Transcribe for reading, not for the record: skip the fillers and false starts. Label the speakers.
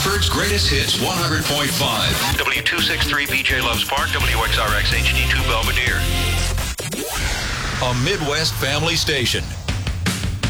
Speaker 1: Rockford's greatest hits 100.5.
Speaker 2: W263 BJ Loves Park, WXRX HD2 Belvedere.
Speaker 1: A Midwest family station.